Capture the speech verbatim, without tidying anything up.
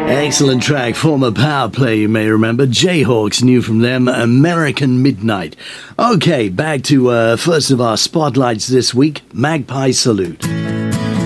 Excellent track, former Power Play, you may remember. Jayhawks, new from them, American Midnight. Okay, back to uh, first of our spotlights this week, Magpie Salute.